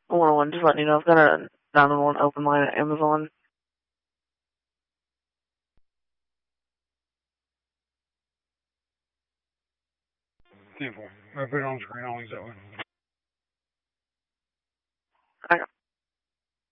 101, just letting you know I've got a 911 open line at Amazon. Simple. I put it on screen, I'll use that one. I